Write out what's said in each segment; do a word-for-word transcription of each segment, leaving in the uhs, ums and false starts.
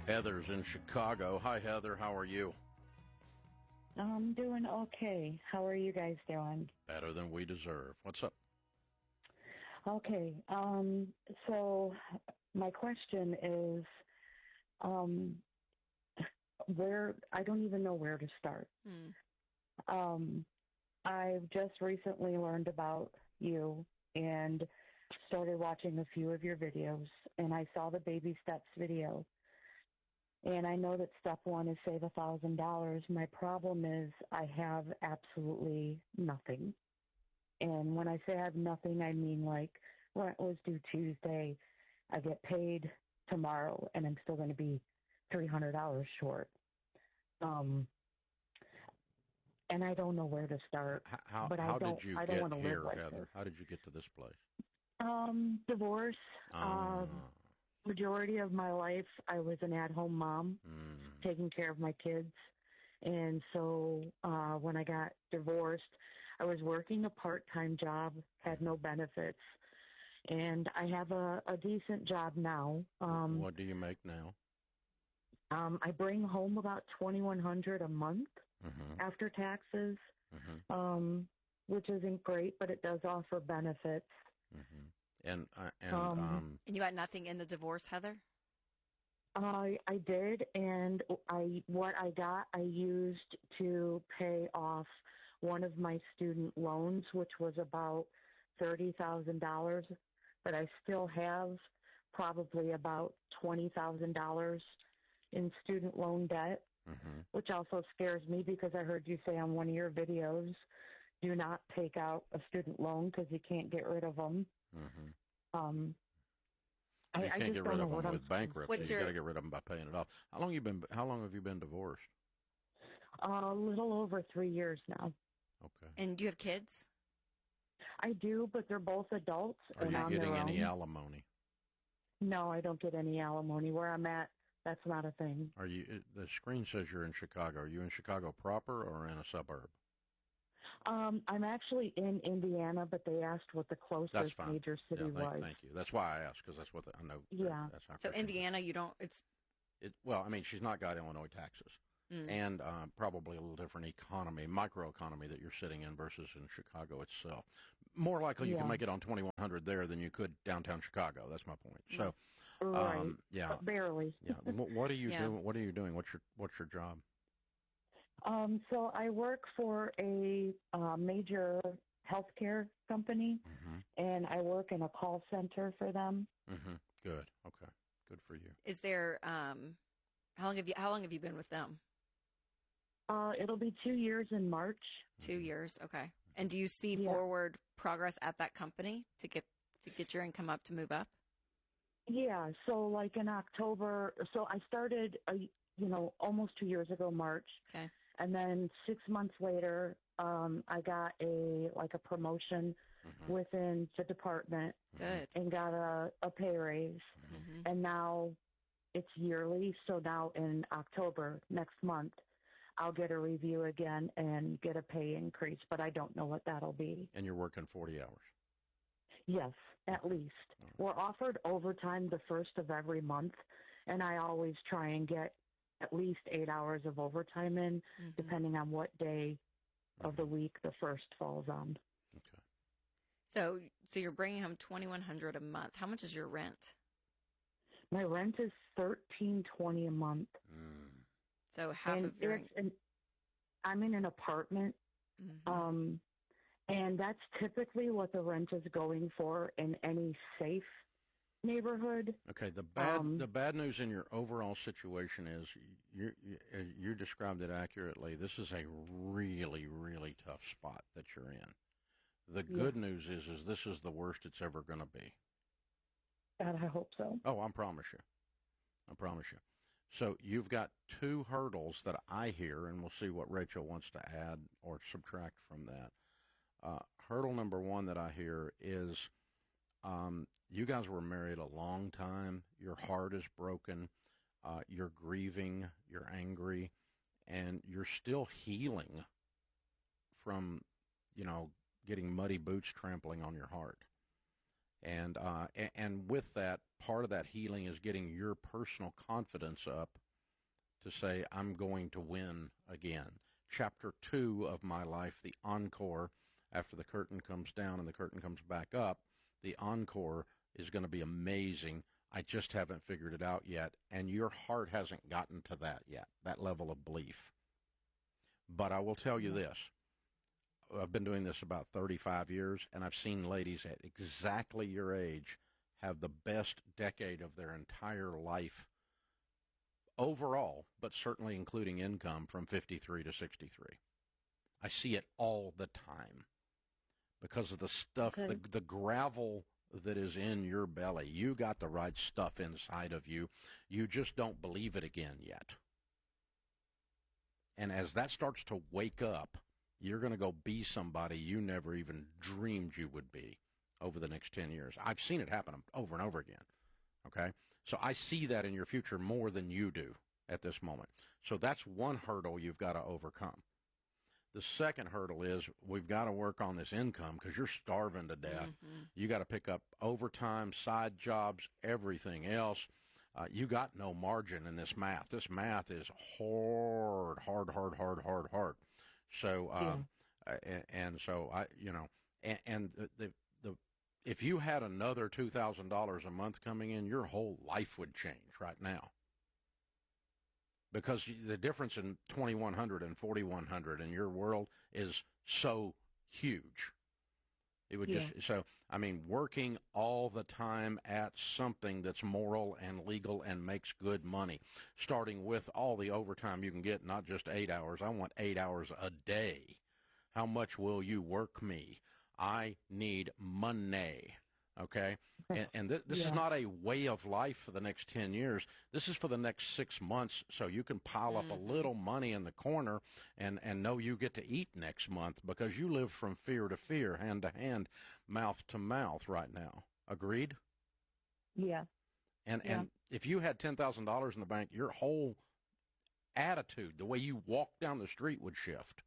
Heather's in Chicago. Hi, Heather. How are you? I'm doing okay. How are you guys doing? Better than we deserve. What's up? Okay. Um, so my question is, um, where I don't even know where to start. Hmm. Um, I've just recently learned about you and started watching a few of your videos, and I saw the baby steps video. And I know that step one is save a thousand dollars. My problem is I have absolutely nothing. And when I say I have nothing, I mean like rent was due Tuesday. I get paid tomorrow, and I'm still going to be three hundred dollars short. Um, and I don't know where to start. How, but how I don't, did you I don't get want to here, live like Heather? this. How did you get to this place? Um, divorce. Uh, Um, majority of my life, I was an at-home mom, mm, taking care of my kids. And so uh, when I got divorced, I was working a part-time job, had no benefits, and I have a, a decent job now. Um, what do you make now? um, I bring home about twenty-one hundred dollars a month Mm-hmm. after taxes, Mm-hmm. um, which isn't great, but it does offer benefits. Mm-hmm. And uh, and Um, um, And you got nothing in the divorce, Heather? I I did, and I what I got I used to pay off one of my student loans, which was about thirty thousand dollars. But I still have probably about twenty thousand dollars in student loan debt, mm-hmm. which also scares me because I heard you say on one of your videos, do not take out a student loan because you can't get rid of them. Mm-hmm. Um, You I, can't I just get don't rid know of what them I'm with bankruptcy. What's You your- got to get rid of them by paying it off. How long you been? How long have you been divorced? a little over three years now. Okay. And do you have kids? I do, but they're both adults Are and you on getting their any own. alimony? No, I don't get any alimony. Where I'm at, that's not a thing. Are you? The screen says you're in Chicago. Are you in Chicago proper or in a suburb? Um, I'm actually in Indiana, but they asked what the That's closest fine. major city yeah, thank, was. Thank you. That's why I asked, because that's what the, I know. Yeah. That's how So Indiana, you don't, it's, It, well, I mean, she's not got Illinois taxes, mm. and uh, probably a little different economy, microeconomy that you're sitting in versus in Chicago itself. More likely, you Yeah. can make it on twenty-one hundred there than you could downtown Chicago. That's my point. So, Right, um, yeah, but barely. yeah. What, what are you Yeah. doing? What are you doing? What's your What's your job? Um, so I work for a uh, major healthcare company, Mm-hmm. and I work in a call center for them. Mm-hmm. Good. Okay. Good for you. is there, um, how long have you, how long have you been with them? Uh, it'll be two years in March. Two years. Okay. And do you see Yeah. forward progress at that company to get, to get your income up to move up? Yeah, so like in October, so I started, a, you know, almost two years ago, March, Okay. and then six months later, um, I got a like a promotion Mm-hmm. within the department Good. and got a, a pay raise, Mm-hmm. and now it's yearly. So now in October next month, I'll get a review again and get a pay increase, but I don't know what that'll be. And you're working forty hours. Yes, at least. We're offered overtime the first of every month, and I always try and get at least eight hours of overtime in, Mm-hmm. depending on what day of the week the first falls on. Okay. So, so you're bringing home twenty-one hundred a month. How much is your rent? My rent is thirteen twenty a month, Mm. So half and of your, it's an, I'm in an apartment, Mhm. um, and that's typically what the rent is going for in any safe neighborhood. Okay. The bad Um, the bad news in your overall situation is you you you described it accurately. This is a really really tough spot that you're in. The good news is is this is the worst it's ever going to be. God, I hope so. Oh, I promise you. I promise you. So you've got two hurdles that I hear, and we'll see what Rachel wants to add or subtract from that. Uh, hurdle number one that I hear is um, you guys were married a long time. Your heart is broken. Uh, you're grieving. You're angry. And you're still healing from, you know, getting muddy boots trampling on your heart. And uh, and with that, part of that healing is getting your personal confidence up to say, I'm going to win again. Chapter two of my life, the encore, after the curtain comes down and the curtain comes back up, the encore is going to be amazing. I just haven't figured it out yet, and your heart hasn't gotten to that yet, that level of belief. But I will tell you this. I've been doing this about thirty-five years, and I've seen ladies at exactly your age have the best decade of their entire life overall, but certainly including income from fifty-three to sixty-three. I see it all the time because of the stuff, okay. the, the gravel that is in your belly. You got the right stuff inside of you. You just don't believe it again yet. And as that starts to wake up, you're going to go be somebody you never even dreamed you would be over the next ten years. I've seen it happen over and over again, okay? So I see that in your future more than you do at this moment. So that's one hurdle you've got to overcome. The second hurdle is we've got to work on this income because you're starving to death. Mm-hmm. You got to pick up overtime, side jobs, everything else. Uh, you got no margin in this math. This math is hard, hard, hard, hard, hard, hard. So, um, yeah. uh, and, and so I, you know, and, and the, the, the, if you had another two thousand dollars a month coming in, your whole life would change right now. Because the difference in twenty-one hundred and forty-one hundred in your world is so huge. It would yeah. just, so, I mean, working all the time at something that's moral and legal and makes good money, starting with all the overtime you can get, not just eight hours. I want eight hours a day. How much will you work me? I need money, okay? And, and th- this yeah. is not a way of life for the next ten years. This is for the next six months so you can pile up mm-hmm. a little money in the corner and, and know you get to eat next month because you live from fear to fear, hand to hand, mouth to mouth right now. Agreed? Yeah. And yeah. and if you had ten thousand dollars in the bank, your whole attitude, the way you walk down the street would shift.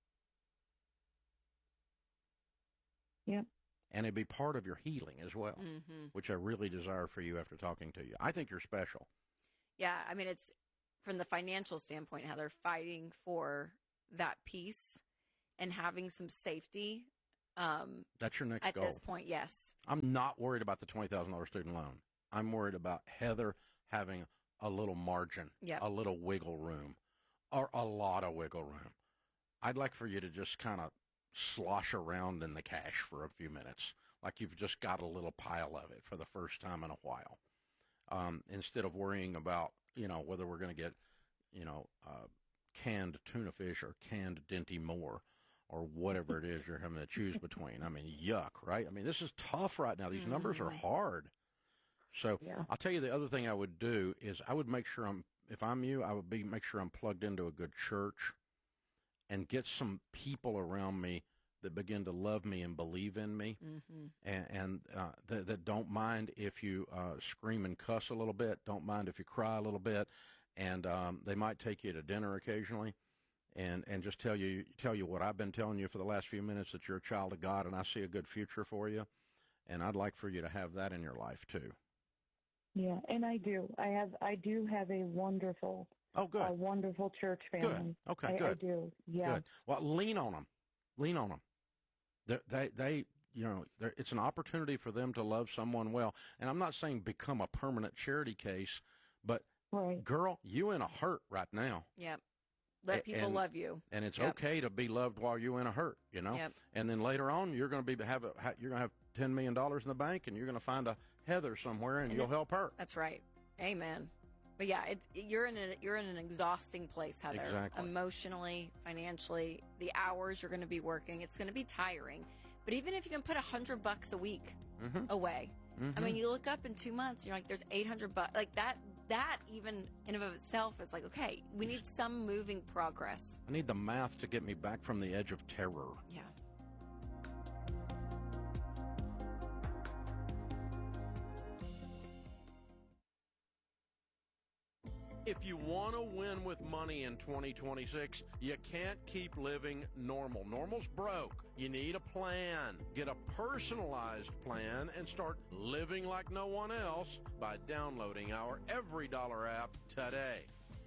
Yeah. And it'd be part of your healing as well, mm-hmm. which I really desire for you after talking to you. I think you're special. Yeah, I mean, it's from the financial standpoint, how they're fighting for that peace and having some safety. Um, That's your next at goal. At this point, yes. I'm not worried about the twenty thousand dollars student loan. I'm worried about Heather having a little margin, yep. a little wiggle room, or a lot of wiggle room. I'd like for you to just kind of slosh around in the cash for a few minutes, like you've just got a little pile of it for the first time in a while, um, instead of worrying about, you know, whether we're going to get, you know, uh, canned tuna fish or canned Dinty Moore or whatever it is you're having to choose between. I mean, yuck, right? I mean, this is tough right now. These mm-hmm. numbers are hard. So yeah. I'll tell you the other thing I would do is I would make sure I'm, if I'm you, I would be make sure I'm plugged into a good church and get some people around me that begin to love me and believe in me, mm-hmm. and, and uh, that, that don't mind if you uh, scream and cuss a little bit, don't mind if you cry a little bit, and um, they might take you to dinner occasionally, and, and just tell you tell you what I've been telling you for the last few minutes, that you're a child of God, and I see a good future for you, and I'd like for you to have that in your life too. Yeah, and I do. I have. I do have a wonderful. Oh, good. A wonderful church family. Good. Okay, I, good. I do. Yeah. Good. Well, lean on them. Lean on them. They, they, they you know, it's an opportunity for them to love someone well. And I'm not saying become a permanent charity case, but right. girl, you in a hurt right now. Yep. Let people and, love you. And it's yep. okay to be loved while you're in a hurt, you know. Yep. And then later on, you're going to be have a, you're going to have ten million dollars in the bank, and you're going to find a Heather somewhere, and, and you'll it, help her. That's right. Amen. But yeah, it, you're in a, you're in an exhausting place, Heather. Exactly. Emotionally, financially, the hours you're going to be working, it's going to be tiring. But even if you can put a hundred bucks a week mm-hmm. away, mm-hmm. I mean, you look up in two months, you're like, there's eight hundred bucks. Like that, that even in and of itself is like, okay, we need some moving progress. I need the math to get me back from the edge of terror. Yeah. If you want to win with money in twenty twenty-six, you can't keep living normal. Normal's broke. You need a plan. Get a personalized plan and start living like no one else by downloading our Every Dollar app today.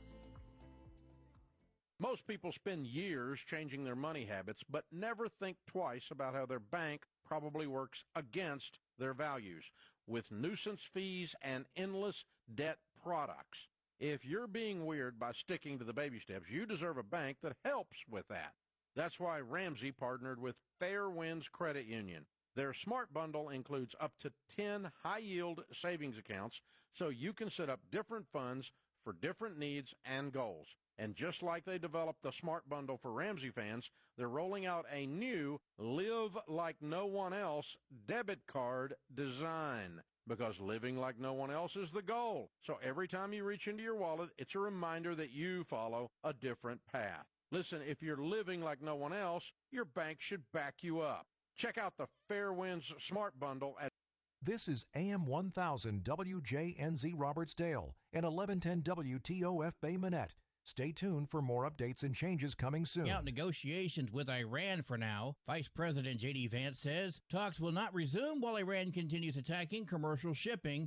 Most people spend years changing their money habits, but never think twice about how their bank probably works against their values with nuisance fees and endless debt products. If you're being weird by sticking to the baby steps, you deserve a bank that helps with that. That's why Ramsey partnered with Fairwinds Credit Union. Their Smart Bundle includes up to ten high-yield savings accounts, so you can set up different funds for different needs and goals. And just like they developed the Smart Bundle for Ramsey fans, they're rolling out a new Live Like No One Else debit card design. Because living like no one else is the goal. So every time you reach into your wallet, it's a reminder that you follow a different path. Listen, if you're living like no one else, your bank should back you up. Check out the Fairwinds Smart Bundle at... This is A M one thousand W J N Z Robertsdale and eleven ten W T O F Bay Minette. Stay tuned for more updates and changes coming soon. Out negotiations with Iran for now. Vice President J D Vance says talks will not resume while Iran continues attacking commercial shipping.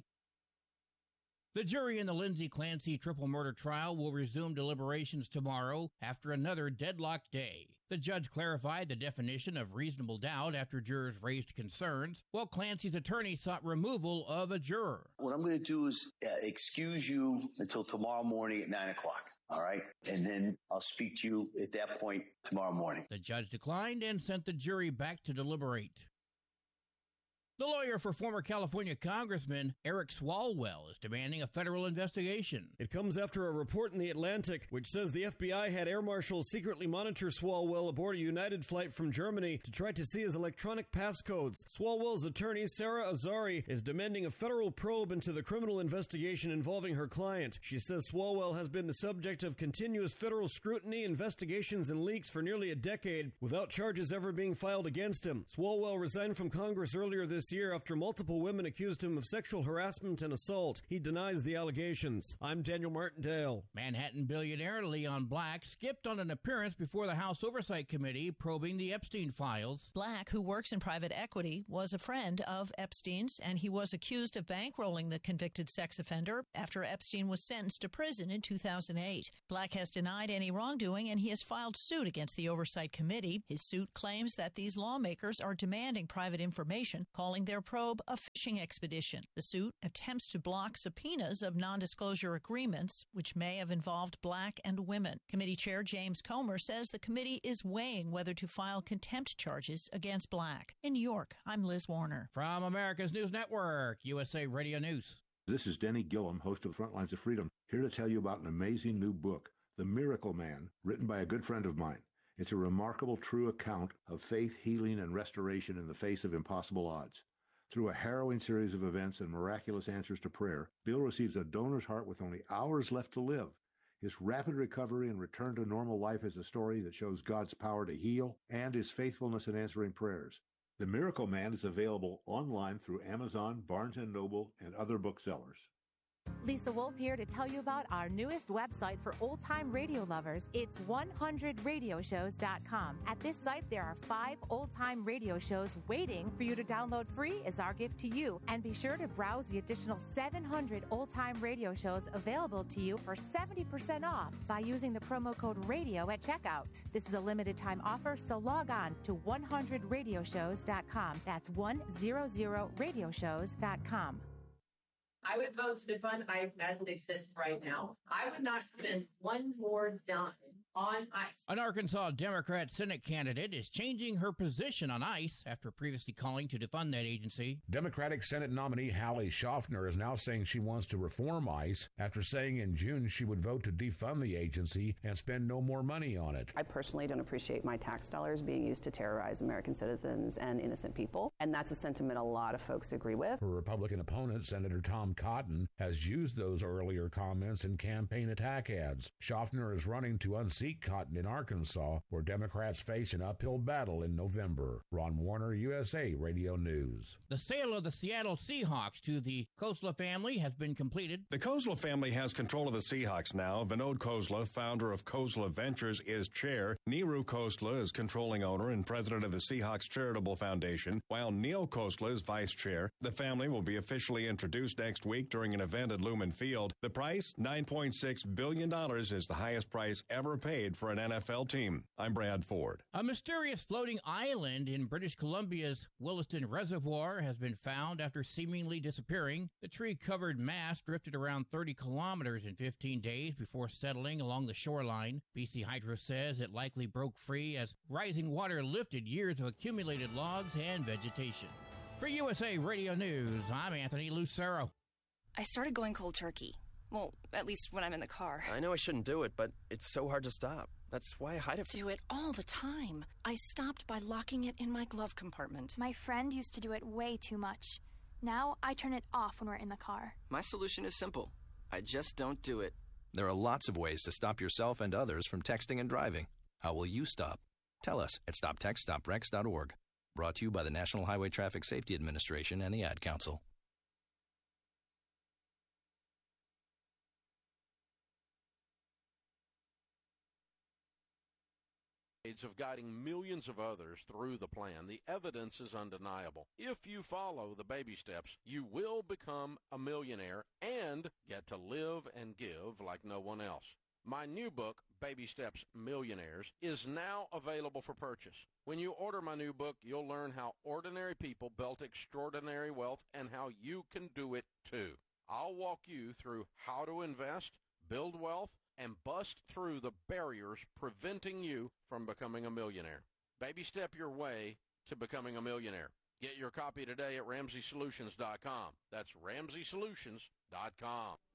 The jury in the Lindsay Clancy triple murder trial will resume deliberations tomorrow after another deadlocked day. The judge clarified the definition of reasonable doubt after jurors raised concerns, while Clancy's attorney sought removal of a juror. What I'm going to do is uh, excuse you until tomorrow morning at nine o'clock, all right? And then I'll speak to you at that point tomorrow morning. The judge declined and sent the jury back to deliberate. The lawyer for former California Congressman Eric Swalwell is demanding a federal investigation. It comes after a report in The Atlantic which says the F B I had air marshals secretly monitor Swalwell aboard a United flight from Germany to try to see his electronic passcodes. Swalwell's attorney, Sarah Azari, is demanding a federal probe into the criminal investigation involving her client. She says Swalwell has been the subject of continuous federal scrutiny, investigations, and leaks for nearly a decade without charges ever being filed against him. Swalwell resigned from Congress earlier this year after multiple women accused him of sexual harassment and assault. He denies the allegations. I'm Daniel Martindale. Manhattan billionaire Leon Black skipped on an appearance before the House Oversight Committee probing the Epstein files. Black, who works in private equity, was a friend of Epstein's, and he was accused of bankrolling the convicted sex offender after Epstein was sentenced to prison in two thousand eight. Black has denied any wrongdoing, and he has filed suit against the Oversight Committee. His suit claims that these lawmakers are demanding private information, calling their probe a fishing expedition. The suit attempts to block subpoenas of non-disclosure agreements, which may have involved Black and women. Committee Chair James Comer says the committee is weighing whether to file contempt charges against Black. In New York, I'm Liz Warner. From America's News Network, U S A Radio News. This is Denny Gillum, host of Frontlines of Freedom, here to tell you about an amazing new book, The Miracle Man, written by a good friend of mine. It's a remarkable, true account of faith, healing, and restoration in the face of impossible odds. Through a harrowing series of events and miraculous answers to prayer, Bill receives a donor's heart with only hours left to live. His rapid recovery and return to normal life is a story that shows God's power to heal and his faithfulness in answering prayers. The Miracle Man is available online through Amazon, Barnes and Noble, and other booksellers. Lisa Wolf here to tell you about our newest website for old-time radio lovers. It's one hundred radio shows dot com. At this site, there are five old-time radio shows waiting for you to download free as our gift to you. And be sure to browse the additional seven hundred old-time radio shows available to you for seventy percent off by using the promo code RADIO at checkout. This is a limited-time offer, so log on to one hundred radio shows dot com. That's one hundred radio shows dot com. I would vote to defund ICE as it exists right now. I would not spend one more dime on ICE. An Arkansas Democrat Senate candidate is changing her position on ICE after previously calling to defund that agency. Democratic Senate nominee Hallie Schaffner is now saying she wants to reform ICE after saying in June she would vote to defund the agency and spend no more money on it. I personally don't appreciate my tax dollars being used to terrorize American citizens and innocent people, and that's a sentiment a lot of folks agree with. Her Republican opponent, Senator Tom Cotton, has used those earlier comments in campaign attack ads. Schaffner is running to unseat Mesquite Cotton in Arkansas, where Democrats face an uphill battle in November. Ron Warner, U S A Radio News. The sale of the Seattle Seahawks to the Khosla family has been completed. The Khosla family has control of the Seahawks now. Vinod Khosla, founder of Khosla Ventures, is chair. Neeru Khosla is controlling owner and president of the Seahawks Charitable Foundation, while Neil Khosla is vice chair. The family will be officially introduced next week during an event at Lumen Field. The price, nine point six billion dollars, is the highest price ever paid for an N F L team. I'm Brad Ford. A mysterious floating island in British Columbia's Williston Reservoir has been found after seemingly disappearing. The tree-covered mass drifted around thirty kilometers in fifteen days before settling along the shoreline. B C Hydro says it likely broke free as rising water lifted years of accumulated logs and vegetation. For U S A Radio News, I'm Anthony Lucero. I started going cold turkey. Well, at least when I'm in the car. I know I shouldn't do it, but it's so hard to stop. That's why I hide it. Do it all the time. I stopped by locking it in my glove compartment. My friend used to do it way too much. Now I turn it off when we're in the car. My solution is simple. I just don't do it. There are lots of ways to stop yourself and others from texting and driving. How will you stop? Tell us at stop text stop wrecks dot org. Brought to you by the National Highway Traffic Safety Administration and the Ad Council. Of guiding millions of others through the plan, the evidence is undeniable. If you follow the baby steps, you will become a millionaire and get to live and give like no one else. My new book, Baby Steps Millionaires, is now available for purchase. When you order my new book, you'll learn how ordinary people built extraordinary wealth and how you can do it too. I'll walk you through how to invest, build wealth, and bust through the barriers preventing you from becoming a millionaire. Baby step your way to becoming a millionaire. Get your copy today at ramsey solutions dot com. That's ramsey solutions dot com.